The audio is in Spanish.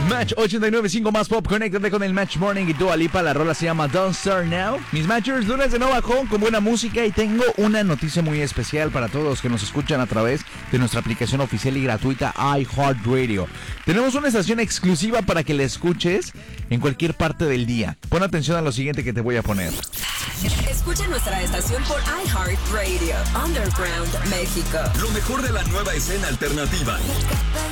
Match 89.5 más pop. Conéctate con el Match Morning y Dua Lipa. La rola se llama Don't Start Now. Mis Matchers, lunes de nuevo bajón con buena música. Y tengo una noticia muy especial para todos los que nos escuchan a través de nuestra aplicación oficial y gratuita iHeartRadio. Tenemos una estación exclusiva para que la escuches en cualquier parte del día. Pon atención a lo siguiente que te voy a poner. Escucha nuestra estación por iHeartRadio. Underground México. Lo mejor de la nueva escena alternativa.